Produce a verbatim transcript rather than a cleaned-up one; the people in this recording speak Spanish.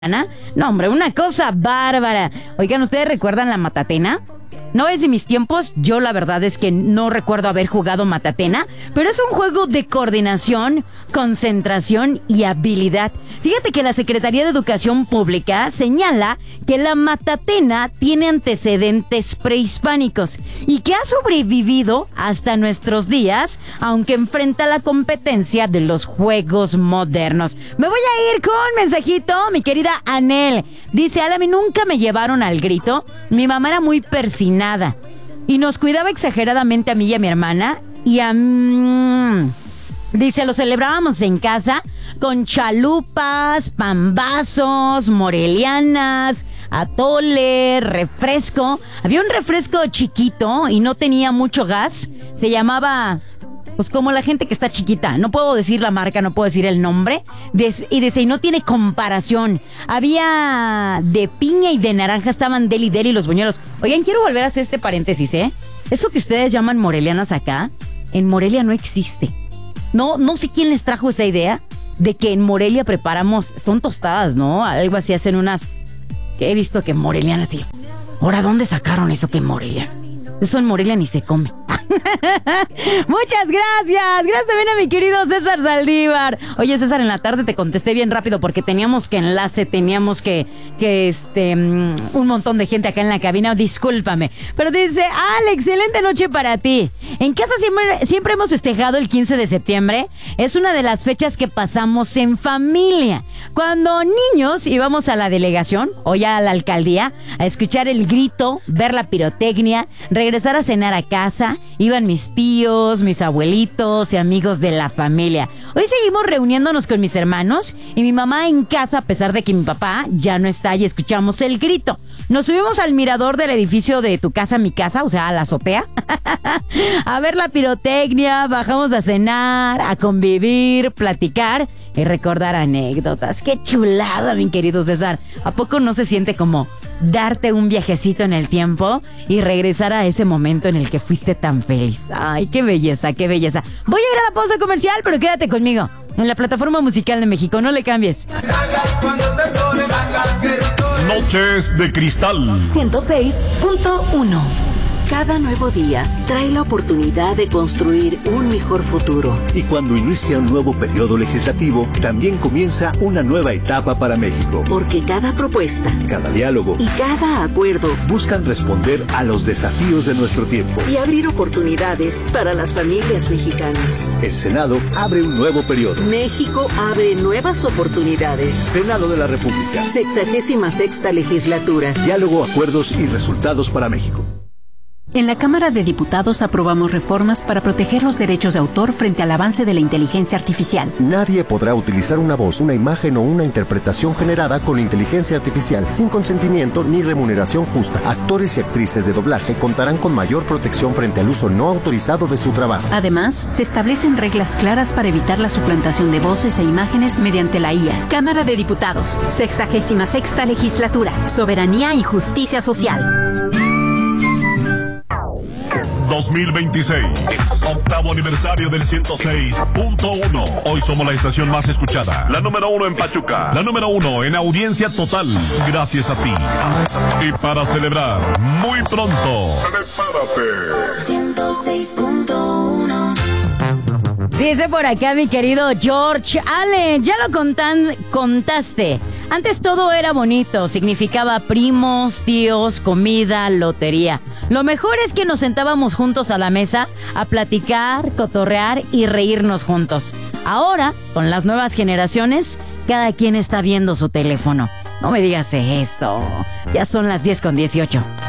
No, hombre, una cosa bárbara. Oigan, ¿ustedes recuerdan la matatena? No es de mis tiempos, yo la verdad es que no recuerdo haber jugado matatena, pero es un juego de coordinación, concentración y habilidad. Fíjate que la Secretaría de Educación Pública señala que la matatena tiene antecedentes prehispánicos y que ha sobrevivido hasta nuestros días, aunque enfrenta la competencia de los juegos modernos. Me voy a ir con mensajito, mi querida Anel. Dice, a mí nunca me llevaron al grito, mi mamá era muy persinada y nos cuidaba exageradamente a mí y a mi hermana y a... Mm, dice, lo celebrábamos en casa con chalupas, pambazos, morelianas, atole, refresco. Había un refresco chiquito y no tenía mucho gas. Se llamaba... pues como la gente que está chiquita, no puedo decir la marca, no puedo decir el nombre, de, y dice, y no tiene comparación. Había de piña y de naranja, estaban deli deli los buñuelos. Oigan, quiero volver a hacer este paréntesis, ¿eh? Eso que ustedes llaman morelianas acá, en Morelia no existe. No, no sé quién les trajo esa idea de que en Morelia preparamos, son tostadas, ¿no? Algo así, hacen unas, que he visto que morelianas, y ahora, ¿dónde sacaron eso que en Morelia? Eso en Morelia ni se come. Muchas gracias. Gracias también a mi querido César Saldívar. Oye, César, en la tarde te contesté bien rápido porque teníamos que enlace, teníamos que, que este, um, un montón de gente acá en la cabina. Discúlpame. Pero dice, Ale, excelente noche para ti. En casa siempre, siempre hemos festejado el quince de septiembre. Es una de las fechas que pasamos en familia. Cuando niños íbamos a la delegación o ya a la alcaldía a escuchar el grito, ver la pirotecnia, regresar a cenar a casa. Iban mis tíos, mis abuelitos y amigos de la familia. Hoy seguimos reuniéndonos con mis hermanos y mi mamá en casa, a pesar de que mi papá ya no está, y escuchamos el grito. Nos subimos al mirador del edificio de Tu Casa, Mi Casa, o sea, a la azotea, a ver la pirotecnia, bajamos a cenar, a convivir, platicar y recordar anécdotas. ¡Qué chulada, mi querido César! ¿A poco no se siente como darte un viajecito en el tiempo y regresar a ese momento en el que fuiste tan feliz? ¡Ay, qué belleza, qué belleza! Voy a ir a la pausa comercial, pero quédate conmigo en la plataforma musical de México. No le cambies. Noches de Cristal ciento seis punto uno. Cada nuevo día trae la oportunidad de construir un mejor futuro. Y cuando inicia un nuevo periodo legislativo, también comienza una nueva etapa para México. Porque cada propuesta, cada diálogo y cada acuerdo buscan responder a los desafíos de nuestro tiempo y abrir oportunidades para las familias mexicanas. El Senado abre un nuevo periodo. México abre nuevas oportunidades. Senado de la República. Sexagésima sexta legislatura. Diálogo, acuerdos y resultados para México. En la Cámara de Diputados aprobamos reformas para proteger los derechos de autor frente al avance de la inteligencia artificial. Nadie podrá utilizar una voz, una imagen o una interpretación generada con inteligencia artificial sin consentimiento ni remuneración justa. Actores y actrices de doblaje contarán con mayor protección frente al uso no autorizado de su trabajo. Además, se establecen reglas claras para evitar la suplantación de voces e imágenes mediante la I A. Cámara de Diputados, sexagésima sexta legislatura, soberanía y justicia social. dos mil veintiséis, octavo aniversario del ciento seis punto uno. Hoy somos la estación más escuchada, la número uno en Pachuca, la número uno en audiencia total, gracias a ti. Y para celebrar, muy pronto, prepárate. ciento seis punto uno. Dice por acá mi querido George, Ale, ya lo contan, contaste. Antes todo era bonito, significaba primos, tíos, comida, lotería. Lo mejor es que nos sentábamos juntos a la mesa a platicar, cotorrear y reírnos juntos. Ahora, con las nuevas generaciones, cada quien está viendo su teléfono. No me digas eso, ya son las diez con dieciocho.